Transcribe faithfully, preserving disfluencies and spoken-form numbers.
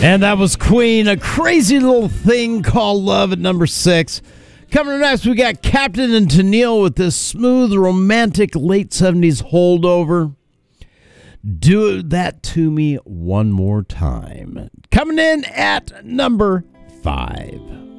And that was Queen, A Crazy Little Thing Called Love at number six. Coming up next, we got Captain and Tennille with this smooth, romantic late seventies holdover. Do That to Me One More Time. Coming in at number five.